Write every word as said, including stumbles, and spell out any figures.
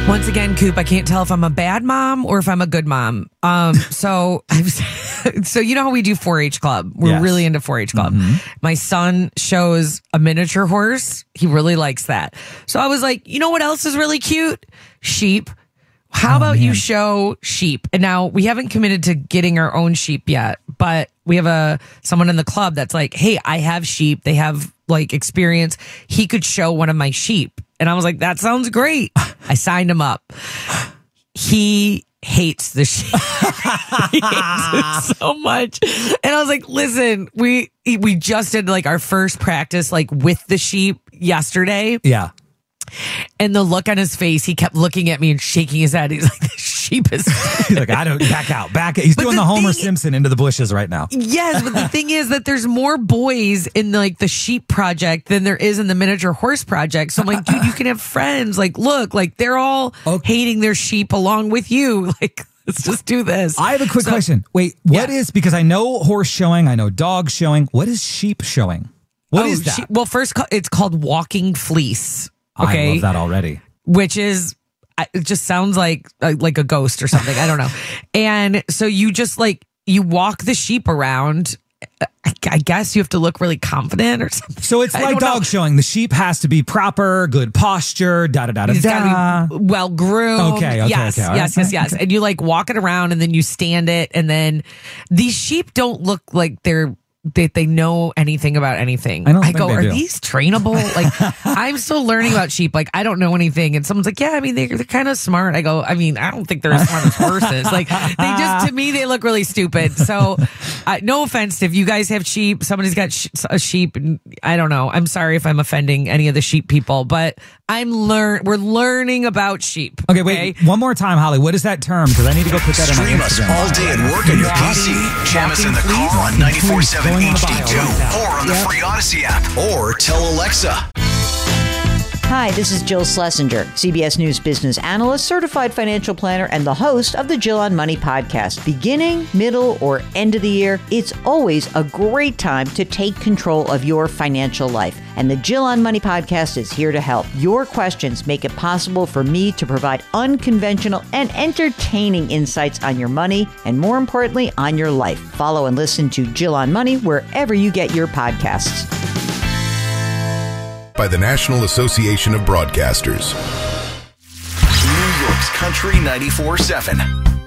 Once again, Coop, I can't tell if I'm a bad mom or if I'm a good mom. Um, so, I've, so you know how we do four H Club? We're Yes. really into four H Club. Mm-hmm. My son shows a miniature horse. He really likes that. So I was like, you know what else is really cute? Sheep. How Oh, about you man. show sheep? And now we haven't committed to getting our own sheep yet, but we have a someone in the club that's like, hey, I have sheep. They have like experience. He could show one of my sheep. And I was like, that sounds great. I signed him up. He hates the sheep. He hates it so much. And I was like, listen, we we just did like our first practice like with the sheep yesterday. Yeah. And the look on his face, he kept looking at me and shaking his head. He's like, the sheep is. He's like, I don't back out. Back out. He's But doing the the Homer thing- Simpson into the bushes right now. Yes, but the thing is that there's more boys in like the sheep project than there is in the miniature horse project. So I'm like, dude, you can have friends. Like, look, like they're all Okay. hating their sheep along with you. Like, let's just do this. I have a quick So- question. Wait, what is, Yeah. because I know horse showing, I know dog showing. What is sheep showing? What Oh, is that? she- well, first, ca- it's called walking fleece. Okay. I love that already. Which is, I- it just sounds like uh, like a ghost or something. I don't know. And so you just like you walk the sheep around. I, I guess you have to look really confident or something. So it's I like don't know. dog showing. The sheep has to be proper, good posture, da da da da It's da. got to be well groomed. Okay, okay, yes, okay, all yes, right. yes, yes. And you like walk it around and then you stand it. And then these sheep don't look like they're that they know anything about anything. I don't think go, they are do." these trainable? Like, I'm still learning about sheep. Like, I don't know anything. And someone's like, yeah, I mean, they're, they're kind of smart. I go, I mean, I don't think they're as smart as horses. Like, they just, to me, they look really stupid. So, uh, no offense if you guys have sheep. Somebody's got sh- a sheep. And I don't know. I'm sorry if I'm offending any of the sheep people, but I'm learn. We're learning about sheep. Okay, wait, one more time, Holly. What is that term? Because I need to go put that in my Stream us Instagram. all day at work on your P C. Jam us in the car on ninety-four point seven Going on the H D bio two right now. or on the free Odyssey app or tell Alexa. Hi, this is Jill Schlesinger, C B S News business analyst, certified financial planner, and the host of the Jill on Money podcast. Beginning, middle, or end of the year, it's always a great time to take control of your financial life. And the Jill on Money podcast is here to help. Your questions make it possible for me to provide unconventional and entertaining insights on your money and, more importantly, on your life. Follow and listen to Jill on Money wherever you get your podcasts. By the National Association of Broadcasters. New York's Country ninety-four point seven.